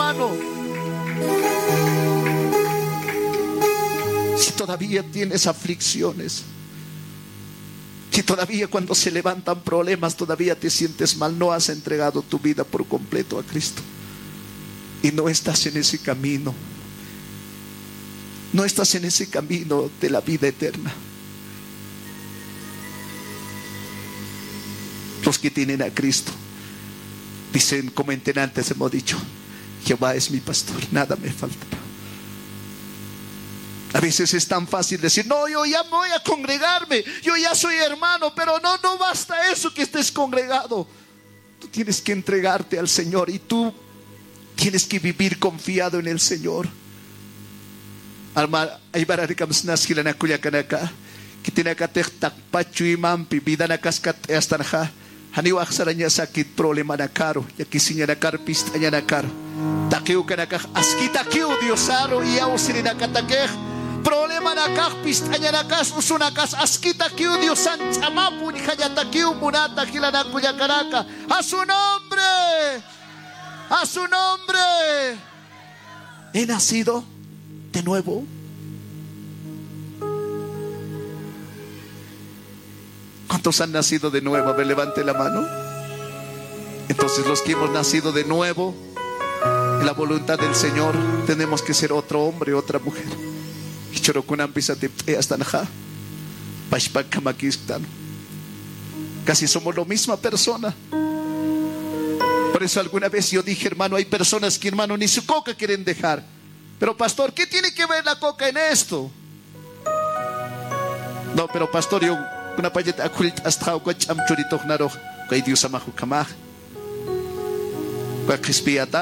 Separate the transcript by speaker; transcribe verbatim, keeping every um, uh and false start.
Speaker 1: hermano. Si todavía tienes aflicciones, si todavía cuando se levantan problemas todavía te sientes mal, no has entregado tu vida por completo a Cristo y no estás en ese camino, no estás en ese camino de la vida eterna. Los que tienen a Cristo dicen, como en antes hemos dicho, Jehová es mi pastor, nada me faltará. A veces es tan fácil decir, no, yo ya voy a congregarme, yo ya soy hermano, pero no, no basta eso que estés congregado. Tú tienes que entregarte al Señor y tú tienes que vivir confiado en el Señor. Alma ay bararikams naskila na kulyakanaka kitinakatek takpachu imampi vida na kaskat estanha haniwak saranya sakit problema na karo yakisinya na karpist anya na karo takiu kanaka askita kiu diosaro iya usirina katakeh problema na karpist anya na kas usuna kas askita kiu diosan chamapu ni kayata kiu munata kila na kulyakanaka a su nombre, a su nombre. He nacido de nuevo. ¿Cuántos han nacido de nuevo? A ver, levante la mano. Entonces los que hemos nacido de nuevo en la voluntad del Señor tenemos que ser otro hombre, otra mujer. Casi somos la misma persona. Por eso alguna vez yo dije, hermano, hay personas que, hermano, ni su coca quieren dejar. Pero pastor, ¿qué tiene que ver la coca en esto? No, pero pastor, yo una payeta aculit hasta o cham churito naro, que Dios amahu kamah, que crispiata.